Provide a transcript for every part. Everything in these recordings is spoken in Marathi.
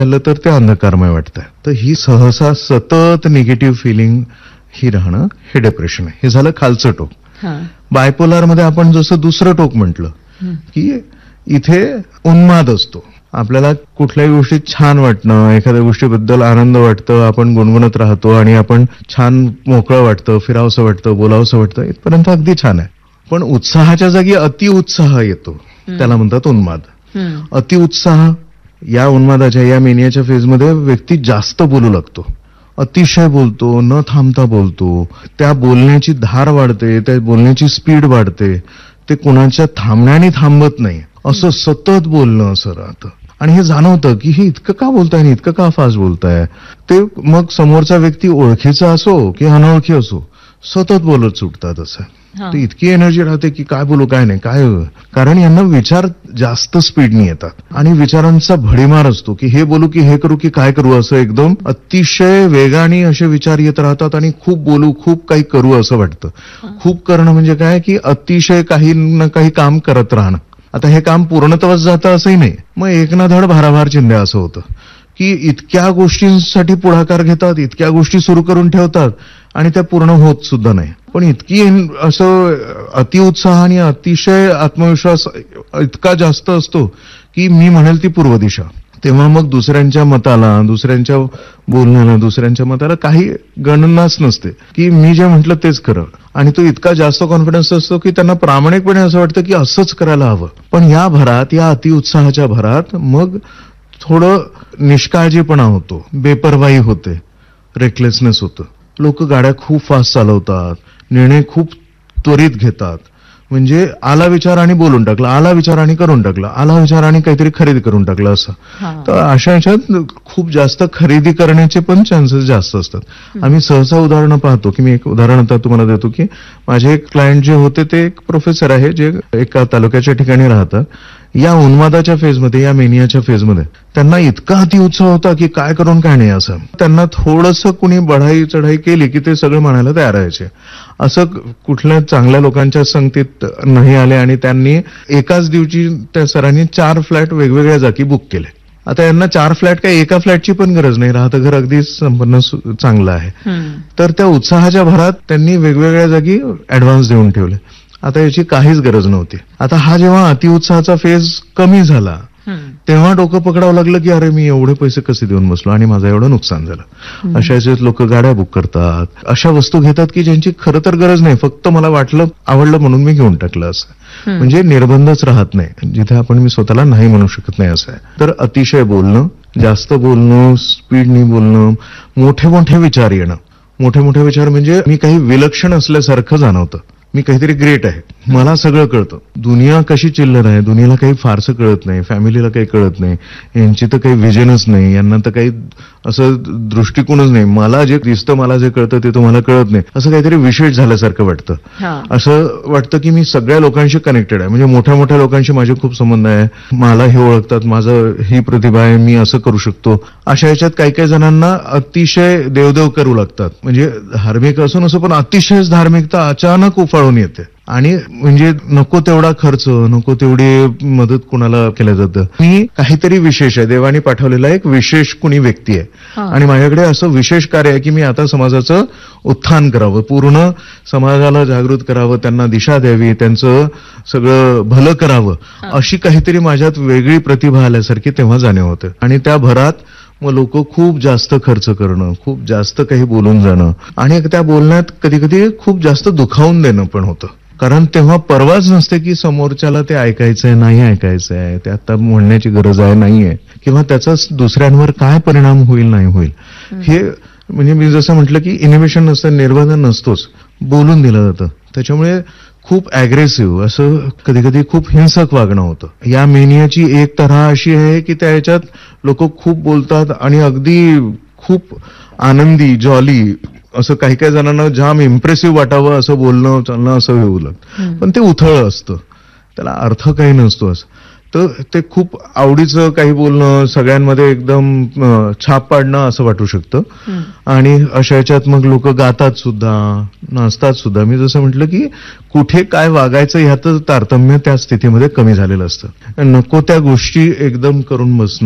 झालं तर ते अंधकारमय वाटतंय. तर ही सहसा सतत निगेटिव्ह फिलिंग ही राहणं हे डिप्रेशन आहे. हे झालं खालचं टोक. बायपोलारमध्ये आपण जसं दुसरं टोक म्हटलं की इथे उन्माद असतो. आपल्याला कुठल्याही गोष्टीत छान वाटणं, एखाद्या गोष्टीबद्दल आनंद वाटतं, आपण गुणगुणत राहतो आणि आपण छान मोकळं वाटतं, फिरावंसं वाटतं, बोलावंसं वाटतं, इथपर्यंत अगदी छान आहे. पण उत्साहाच्या जागी अतिउत्साह येतो, त्याला म्हणतात उन्माद. अतिउत्साह, या उन्मादाच्या, या मेनियाच्या फेजमध्ये व्यक्ती जास्त बोलू लागतो, अतिशय बोलतो, न थांबता बोलतो, त्या बोलण्याची धार वाढते, त्या बोलण्याची स्पीड वाढते, ते कुणाच्या थांबण्याने थांबत नाही, असं सतत बोलणं असं राहतं. आणि हे जाणवतं की हे इतकं का बोलताय आणि इतकं का फास्ट बोलताय. ते मग समोरचा व्यक्ती ओळखीचा असो की अनोळखी असो, सतत बोलत सुटतात. असं तर इतकी एनर्जी राहते की काय बोलू काय नाही काय, कारण यांना विचार जास्त स्पीडनी येतात आणि विचारांचा भडीमार असतो की हे बोलू की हे करू की काय करू, असं एकदम अतिशय वेगाने असे विचार येत राहतात आणि खूप बोलू, खूप काही करू असं वाटतं. खूप करणं म्हणजे काय की अतिशय काही ना काही काम करत राहणं. आता हे काम पूर्णत्वास जातं असंही नाही, मग एक ना धड भाराभार चिंध्या असं होतं की इतक्या गोष्टींसाठी पुढाकार घेतात, इतक्या गोष्टी सुरू करून ठेवतात आणि त्या पूर्ण होत सुद्धा नाही. पण इतकी असं अतिउत्साह आणि अतिशय आत्मविश्वास इतका जास्त असतो की मी म्हणेल ती पूर्व दिशा. तेव्हा मग दुसऱ्यांच्या मताला, दुसऱ्यांच्या बोलण्याला, दुसऱ्यांच्या मताला काही गणनाच नसते की मी जे म्हटलं तेच खरं. आणि तो इतका जास्त कॉन्फिडन्स असतो की त्यांना प्रामाणिकपणे असं वाटतं की असंच करायला हवं. पण या भरात, या अतिउत्साहाच्या भरात मग थोडं निष्काळजीपणा होतो, बेपर्वाई होते, रेकलेसनेस होतं. लोक गाड्या खूप फास्ट चालवतात, निर्णय खूप त्वरित घेतात. म्हणजे आला विचार आणि बोलून टाकला, आला विचार आणि करून टाकला, आला विचार आणि काहीतरी खरेदी करून टाकलं असं. तर अशा ह्याच्यात खूप जास्त खरेदी करण्याचे पण चान्सेस जास्त असतात. आम्ही सहसा उदाहरणं पाहतो की मी एक उदाहरण आता तुम्हाला देतो की माझे एक क्लायंट जे होते ते एक प्रोफेसर आहे जे एका तालुक्याच्या ठिकाणी राहतात. या उन्मादाच्या फेजमध्ये, या मेनियाच्या फेजमध्ये त्यांना इतका अतिउत्साह होता की काय करून काय नाही असं. त्यांना थोडंसं कुणी बढाई चढाई केली की ते सगळं म्हणायला तयार व्हायचे. असं कुठल्या चांगल्या लोकांच्या संगतीत नाही आले आणि त्यांनी एकाच दिवशी त्या सरांनी 4 फ्लॅट वेगवेगळ्या जागी बुक केले. आता यांना 4 फ्लॅट काय एका फ्लॅटची पण गरज नाही, राहतं घर अगदी संपन्न चांगलं आहे. तर त्या उत्साहाच्या भरात त्यांनी वेगवेगळ्या जागी ऍडव्हान्स देऊन ठेवले. आता याची काहीच गरज नव्हती. आता हा जेव्हा अतिउत्साहाचा फेज कमी झाला तेव्हा डोकं पकडावं लागलं की अरे मी एवढे पैसे कसे देऊन बसलो आणि माझं एवढं नुकसान झालं. अशा याच्यात लोक गाड्या बुक करतात, अशा वस्तू घेतात की ज्यांची खरं तर गरज नाही, फक्त मला वाटलं आवडलं म्हणून मी घेऊन टाकलं असं. म्हणजे निर्बंधच राहत नाही जिथे आपण मी स्वतःला नाही म्हणू शकत नाही असं आहे. तर अतिशय बोलणं, जास्त बोलणं, स्पीडनी बोलणं, मोठे मोठे विचार येणं. मोठे मोठे विचार म्हणजे मी काही विलक्षण असल्यासारखं जाणवतं, मी काहीतरी ग्रेट आहे, मला सगळं कळतं, दुनिया कशी चिल्लर आहे, दुनियाला काही फारसं कळत नाही, फॅमिलीला काही कळत नाही, यांची तर काही व्हिजनच नाही, यांना तर काही असं दृष्टिकोनच नाही, मला जे दिसतं, मला जे कळतं ते तुम्हाला कळत नाही, असं काहीतरी विशेष झाल्यासारखं वाटतं. असं वाटतं की मी सगळ्या लोकांशी कनेक्टेड आहे, म्हणजे मोठ्या मोठ्या लोकांशी माझे खूप संबंध आहे, मला हे ओळखतात, माझं ही प्रतिभा आहे, मी असं करू शकतो. अशा याच्यात काही काही जणांना अतिशय देवदेव करू लागतात, म्हणजे धार्मिक असून असं, पण अतिशय धार्मिकता अचानक उफाळून येते आणि म्हणजे नको तेवढा खर्च, नको तेवढी मदत कुणाला केल्या जातं. मी काहीतरी विशेष आहे, देवाने पाठवलेला एक विशेष कुणी व्यक्ती आहे आणि माझ्याकडे असं विशेष कार्य आहे की मी आता समाजाचं उत्थान करावं, पूर्ण समाजाला जागृत करावं, त्यांना दिशा द्यावी, त्यांचं सगळं भलं करावं, अशी काहीतरी माझ्यात वेगळी प्रतिभा आल्यासारखी तेव्हा जाणीव होते. आणि त्या भरात मग लोक खूप जास्त खर्च करणं, खूप जास्त काही बोलून जाणं आणि त्या बोलण्यात कधी कधी खूप जास्त दुखावून देणं पण होतं. कारण तेव्हा परवाच नसते की समोरच्याला ते ऐकायचंय नाही ऐकायचंय, ते आता म्हणण्याची गरज आहे नाहीये, किंवा त्याचा दुसऱ्यांवर काय परिणाम होईल नाही होईल. हे म्हणजे मी जसं म्हटलं की इनिबिशन नसतं, निर्बंधन नसतोच, बोलून दिलं जातं. त्याच्यामुळे खूप अॅग्रेसिव्ह असं कधी कधी खूप हिंसक वागणं होतं. या मेनियाची एक तऱ्हा अशी आहे की त्या याच्यात लोक खूप बोलतात आणि अगदी खूप आनंदी, जॉली, असं काही काही जणांना जाम इम्प्रेसिव्ह वाटावं असं बोलणं चालणं असं होऊ लागतं, पण ते उथळ असतं, त्याला अर्थ काही नसतो असं. तर ते खूप आवडीचं काही बोलणं, सगळ्यांमध्ये एकदम छाप पाडणं असं वाटू शकतं. आणि अशा याच्यात मग लोक गातात सुद्धा, नाचतात सुद्धा. मी जसं म्हटलं की कुठे काय वागायचं ह्यातच तारतम्य त्या स्थितीमध्ये कमी झालेलं असतं. नको त्या गोष्टी एकदम करून बसणं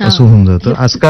असं होऊन जातं. आजकाल